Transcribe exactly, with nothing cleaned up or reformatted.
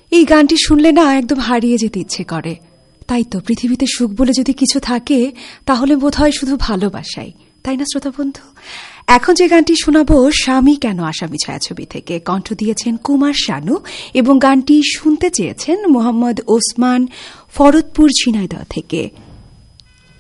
এই গানটি শুনলে না একদম হারিয়ে যেতে ইচ্ছে করে। তাই তো পৃথিবীতে সুখ বলে যদি কিছু থাকে তাহলে বোধহয় শুধু ভালোবাসাই, তাই না শ্রোতা বন্ধু? এখন যে গানটি শোনাবো স্বামী কেন আসামি ছায়াছবি থেকে, কণ্ঠ দিয়েছেন কুমার শানু এবং গানটি শুনতে চেয়েছেন মোহাম্মদ ওসমান ফরদপুর ঝিনাইদহ থেকে।